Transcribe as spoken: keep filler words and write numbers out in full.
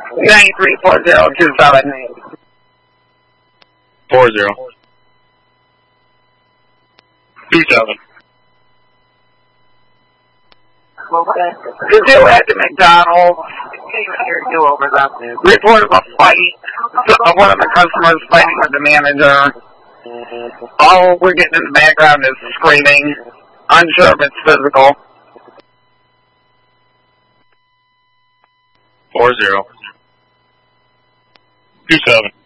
nine three four zero two seven. Four zero. Two seven. The two at the McDonald's. Report of a fight. Of one of the customers fighting with the manager. All we're getting in the background is screaming. Unsure if it's physical. Four zero. Two seven.